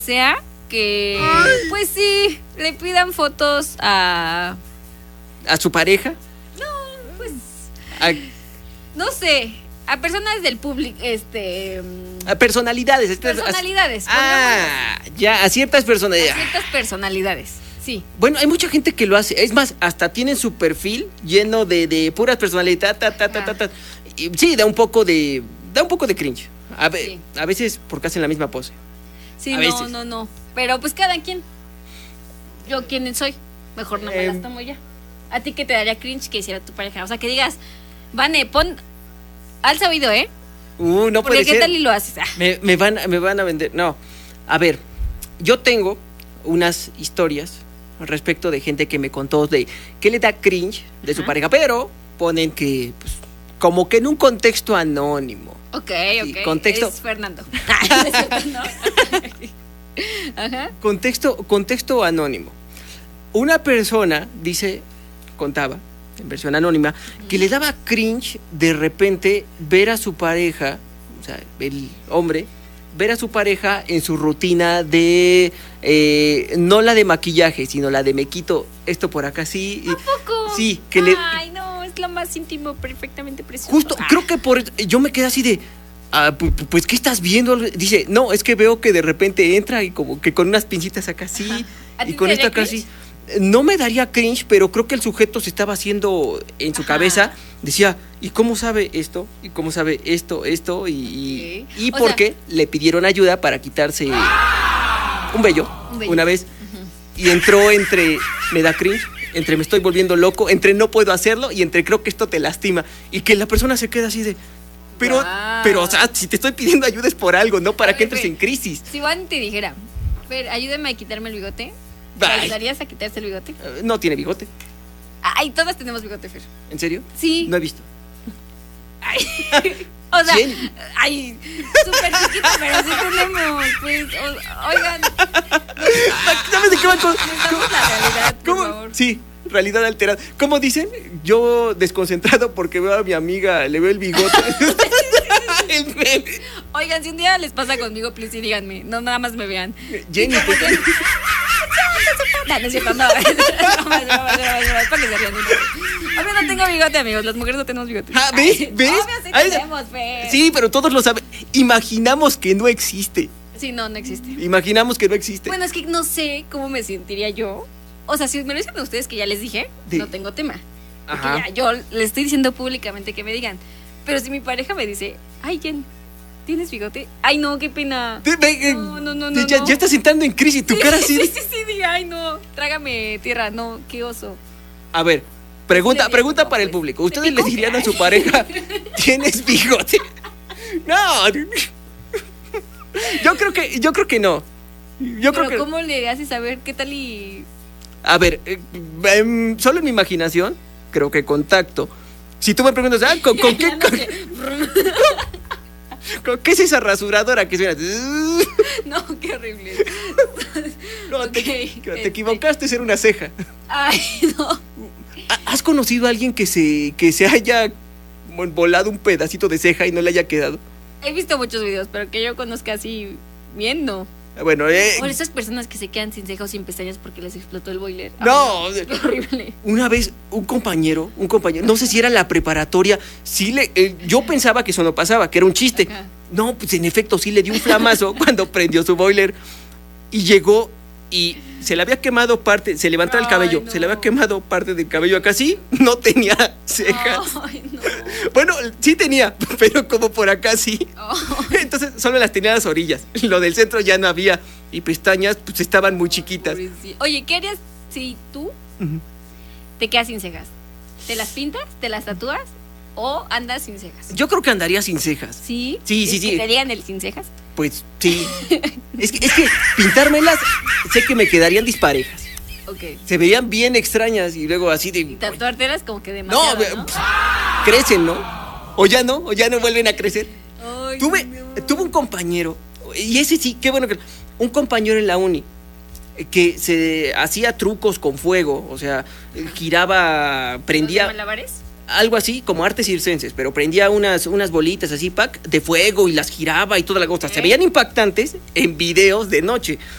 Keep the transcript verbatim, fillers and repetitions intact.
sea que, pues sí, le pidan fotos a... ¿A su pareja? No, pues... A, no sé, a personas del público, este... a personalidades. Personalidades. A, ah, ya, a ciertas personalidades. A ciertas personalidades, sí. Bueno, hay mucha gente que lo hace. Es más, hasta tienen su perfil lleno de, de puras personalidades. Ta, ta, ta, ta, ta. Y, sí, da un poco de... Da un poco de cringe. A, ve, sí. a veces porque hacen la misma pose. Sí, a no, veces. no, no. Pero pues cada quien. Yo quién soy. Mejor no me Eh, las tomo ya. ¿A ti qué te daría cringe que hiciera tu pareja? O sea, que digas, Vane, pon... Alza oído, ¿eh? Uh, no Porque puede qué ser. tal y lo haces. Ah. Me, me, van, me van a vender. No. A ver, yo tengo unas historias respecto de gente que me contó de que le da cringe de su Ajá. pareja, pero ponen que, pues, como que en un contexto anónimo. Ok, Sí, ok. contexto. Es Fernando. Ah, es cierto, no. Ajá. Contexto, contexto anónimo. Una persona, dice, contaba, en versión anónima, que le daba cringe de repente ver a su pareja, o sea, el hombre, ver a su pareja en su rutina de, eh, no la de maquillaje, sino la de me quito esto por acá, sí. ¿A poco? Sí, que le... Ay, no, es lo más íntimo, perfectamente precioso. Justo, Ah. creo que por yo me quedé así de, ah, pu- pu- pues, ¿qué estás viendo? Dice, no, es que veo que de repente entra y como que con unas pincitas acá así, Ajá. ¿A ti y te con daría esta cringe? casi... No me daría cringe, pero creo que el sujeto se estaba haciendo en su Ajá. cabeza, decía, ¿y cómo sabe esto? ¿Y cómo sabe esto, esto? Y, y, Ok. y O porque le pidieron ayuda para quitarse un vello, Un vello. una vez, y entró entre, me da cringe, entre me estoy volviendo loco, entre no puedo hacerlo y entre creo que esto te lastima, y que la persona se queda así de, pero, Wow. pero, o sea, si te estoy pidiendo ayuda es por algo, no para A que ver, entres ve. en crisis. Si Van te dijera, Fer, ayúdame a quitarme el bigote, ¿te Ay. ayudarías a quitarse el bigote? Eh, No tiene bigote, Ay, todas tenemos bigote, Fer. ¿en serio? Sí. No he visto. Ay. O sea, ¿Quién? ay, súper chiquito, pero sí tenemos. Pues, o- oigan. ¿Sabes de qué va con- Necesitamos la realidad, por ¿Cómo? favor. Sí, realidad alterada. ¿Cómo dicen? Yo desconcentrado porque veo a mi amiga, le veo el bigote. El meme. Oigan, si un día les pasa conmigo, please, sí, díganme. No, nada más me vean. Jenny, ¿por qué? No, no es cierto, no. No, es broma, es broma, es broma, es broma, es para que se rían un poco. Obvio no tengo bigote, amigos. Las mujeres no tenemos bigote. Ah, ¿ves? Ay, ¿Ves? Obvio sí Ay, tenemos, Fer. Sí, pero todos lo saben. Imaginamos que no existe. Sí, no, no existe. Imaginamos que no existe. Bueno, es que no sé cómo me sentiría yo. O sea, si me lo dicen a ustedes que ya les dije, Sí. no tengo tema. Porque Ajá. ya yo les estoy diciendo públicamente que me digan. Pero si mi pareja me dice, ay, Jen, ¿tienes bigote? Ay, no, qué pena. Ve- ve- eh, No, no, no, no, ya, no. ya estás entrando en crisis. Tu Sí, cara sí, así. sí, sí, sí, diga, ay, no, trágame tierra, no, qué oso. A ver, pregunta, Le digo, pregunta no, para el pues, público. ¿te ¿Ustedes pico? les dirían a su pareja, ¿tienes bigote? No. Yo creo que, yo creo que no. Yo creo Pero que. ¿cómo le haces saber qué tal y...? A ver, eh, em, solo en mi imaginación, creo que contacto. Si tú me preguntas, ah, ¿con, con qué, Ya no con, sé. con qué es esa rasuradora que suena? No, qué horrible. No, te, Ok, te este. equivocaste, era una ceja. Ay, no. ¿Ha- ¿Has conocido a alguien que se, que se haya volado un pedacito de ceja y no le haya quedado? He visto muchos videos, pero que yo conozca así bien, no. Bueno, eh, O esas personas que se quedan sin cejas o sin pestañas porque les explotó el boiler. Ay, No. Qué horrible. una vez un compañero, un compañero, no sé si era la preparatoria, sí le, eh, yo pensaba que eso no pasaba, que era un chiste. Ajá. No, pues en efecto sí le dio un flamazo cuando prendió su boiler y llegó y se le había quemado parte, se levantó el Ay, cabello, no. se le había quemado parte del cabello acá, sí, no tenía cejas. Ay, no. Bueno, sí tenía, pero como por acá sí. Ay, Entonces solo las tenía a las orillas. Lo del centro ya no había. Y pestañas pues estaban muy chiquitas. pobrecito. Oye, ¿qué harías si tú Ujú. te quedas sin cejas? ¿Te las pintas? ¿Te las tatúas? ¿O andas sin cejas? Yo creo que andaría sin cejas. ¿Sí? Sí, sí, ¿Es sí. que te digan el sin cejas? Pues sí. Es que, es que pintármelas sé que me quedarían disparejas. Ok. Se verían bien extrañas y luego así Y de... tatuártelas como que No, demasiado, ve- ¿no? pf, crecen, ¿no? O ya no, o ya no vuelven a crecer. Ay, Tuve, no. tuve un compañero, y ese sí, qué bueno que... Un compañero en la uni eh, que se hacía trucos con fuego, o sea, eh, giraba, ¿Los prendía... malabares? Algo así como artes circenses, pero prendía unas, unas bolitas así, pack, de fuego y las giraba y toda la cosa. Ok. Se veían impactantes en videos de noche.